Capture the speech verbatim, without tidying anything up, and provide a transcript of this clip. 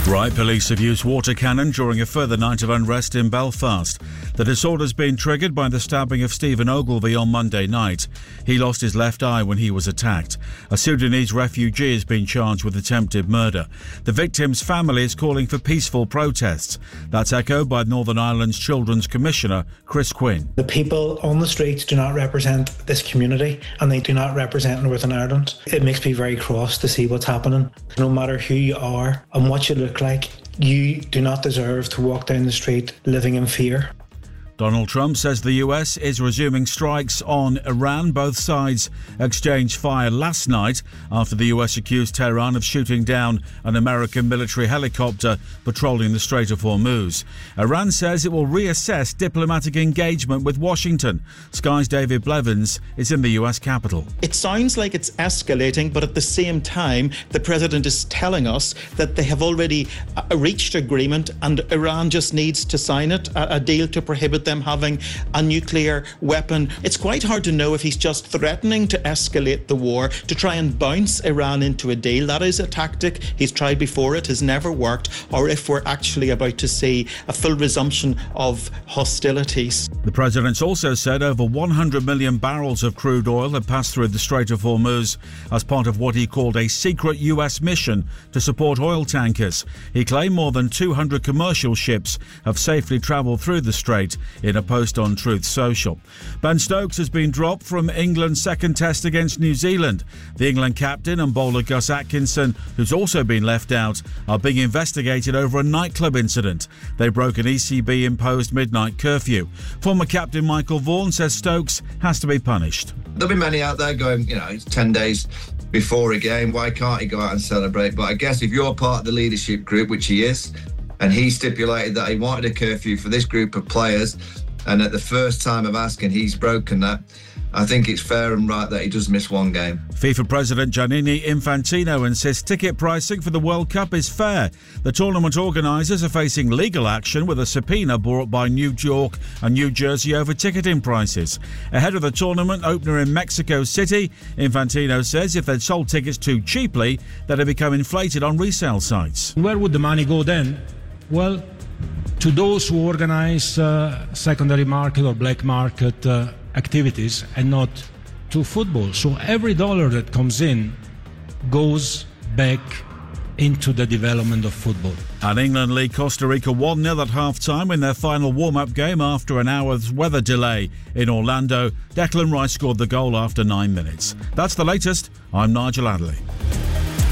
Right, police have used water cannon during a further night of unrest in Belfast. The disorder's been triggered by the stabbing of Stephen Ogilvie on Monday night. He lost his left eye when he was attacked. A Sudanese refugee has been charged with attempted murder. The victim's family is calling for peaceful protests. That's echoed by Northern Ireland's Children's Commissioner, Chris Quinn. The people on the streets do not represent this community, and they do not represent Northern Ireland. It makes me very cross to see what's happening. No matter who you are and what you look like, you do not deserve to walk down the street living in fear. Donald Trump says the U S is resuming strikes on Iran. Both sides exchanged fire last night after the U S accused Tehran of shooting down an American military helicopter patrolling the Strait of Hormuz. Iran says it will reassess diplomatic engagement with Washington. Sky's David Blevins is in the U S Capitol. It sounds like it's escalating, but at the same time, the president is telling us that they have already uh, reached agreement and Iran just needs to sign it, a, a deal to prohibit them having a nuclear weapon. It's quite hard to know if he's just threatening to escalate the war to try and bounce Iran into a deal. That is a tactic he's tried before, it has never worked, or if we're actually about to see a full resumption of hostilities. The president's also said over one hundred million barrels of crude oil had passed through the Strait of Hormuz as part of what he called a secret U S mission to support oil tankers. He claimed more than two hundred commercial ships have safely travelled through the strait in a post on Truth Social. Ben Stokes has been dropped from England's second test against New Zealand. The England captain and bowler Gus Atkinson, who's also been left out, are being investigated over a nightclub incident. They broke an E C B-imposed midnight curfew. Former captain Michael Vaughan says Stokes has to be punished. There'll be many out there going, you know, it's ten days before a game, why can't he go out and celebrate? But I guess if you're part of the leadership group, which he is, and he stipulated that he wanted a curfew for this group of players, and at the first time of asking, he's broken that. I think it's fair and right that he does miss one game. FIFA President Gianni Infantino insists ticket pricing for the World Cup is fair. The tournament organisers are facing legal action with a subpoena brought by New York and New Jersey over ticketing prices. Ahead of the tournament opener in Mexico City, Infantino says if they'd sold tickets too cheaply, they'd have become inflated on resale sites. Where would the money go then? Well, to those who organise uh, secondary market or black market uh, activities and not to football. So every dollar that comes in goes back into the development of football. And England lead Costa Rica one nil at half-time in their final warm-up game after an hour's weather delay in Orlando. Declan Rice scored the goal after nine minutes. That's the latest. I'm Nigel Adderley.